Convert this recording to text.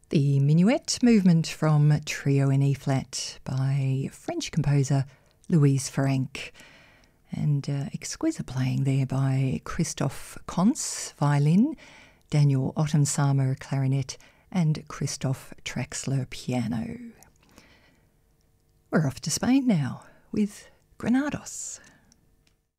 The Minuet movement from Trio in E-flat by French composer Louise Ferenc, and exquisite playing there by Christophe Kons, violin, Daniel Ottensamer, clarinet, and Christophe Traxler, piano. We're off to Spain now with Granados.